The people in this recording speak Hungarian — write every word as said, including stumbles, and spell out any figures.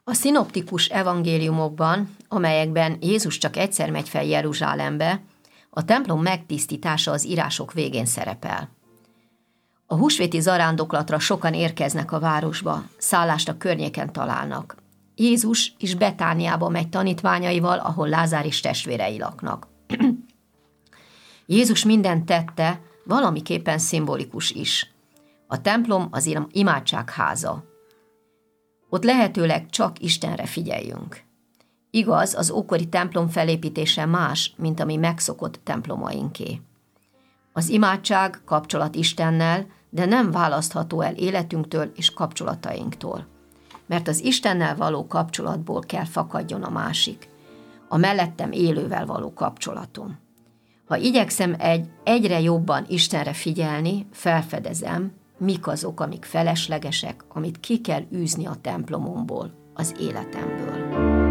A szinoptikus evangéliumokban, amelyekben Jézus csak egyszer megy fel Jeruzsálembe, a templom megtisztítása az írások végén szerepel. A húsvéti zarándoklatra sokan érkeznek a városba, szállást a környéken találnak. Jézus is Betániába megy tanítványaival, ahol Lázár és testvérei laknak. Jézus mindent tette, valamiképpen szimbolikus is. A templom az imádság háza. Ott lehetőleg csak Istenre figyeljünk. Igaz, az ókori templom felépítése más, mint ami megszokott templomainké. Az imádság kapcsolat Istennel, de nem választható el életünktől és kapcsolatainktól. Mert az Istennel való kapcsolatból kell fakadjon a másik, a mellettem élővel való kapcsolatom. Ha igyekszem egy egyre jobban Istenre figyelni, felfedezem, mik azok, amik feleslegesek, amit ki kell űzni a templomomból, az életemből.